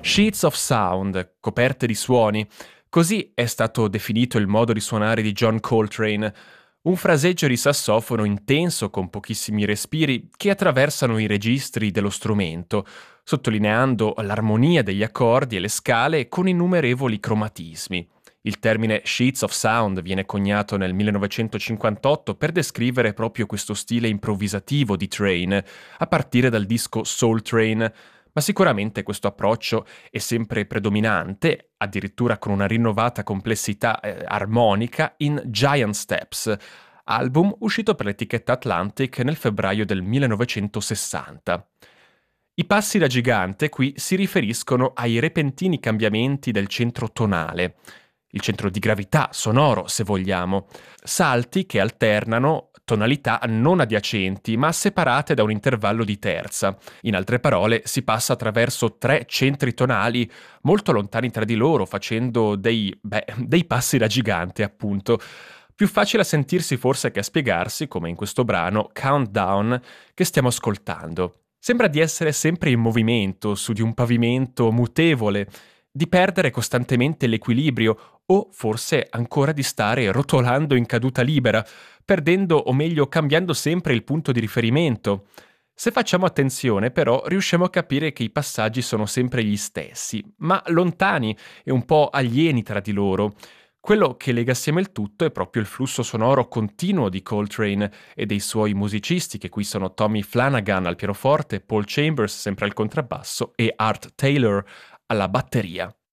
Sheets of sound, coperte di suoni. Così è stato definito il modo di suonare di John Coltrane, un fraseggio di sassofono intenso con pochissimi respiri che attraversano i registri dello strumento, sottolineando l'armonia degli accordi e le scale con innumerevoli cromatismi. Il termine Sheets of Sound viene coniato nel 1958 per descrivere proprio questo stile improvvisativo di Train, a partire dal disco Soul Train, ma sicuramente questo approccio è sempre predominante, addirittura con una rinnovata complessità armonica, in Giant Steps, album uscito per l'etichetta Atlantic nel febbraio del 1960. I passi da gigante qui si riferiscono ai repentini cambiamenti del centro tonale, il centro di gravità sonoro, se vogliamo, salti che alternano tonalità non adiacenti, ma separate da un intervallo di terza. In altre parole, si passa attraverso tre centri tonali molto lontani tra di loro, facendo dei passi da gigante, appunto. Più facile a sentirsi forse che a spiegarsi, come in questo brano Countdown che stiamo ascoltando. Sembra di essere sempre in movimento su di un pavimento mutevole, di perdere costantemente l'equilibrio o forse ancora di stare rotolando in caduta libera, perdendo o meglio cambiando sempre il punto di riferimento. Se facciamo attenzione però riusciamo a capire che i passaggi sono sempre gli stessi, ma lontani e un po' alieni tra di loro. Quello che lega assieme il tutto è proprio il flusso sonoro continuo di Coltrane e dei suoi musicisti, che qui sono Tommy Flanagan al pianoforte, Paul Chambers sempre al contrabbasso e Art Taylor alla batteria.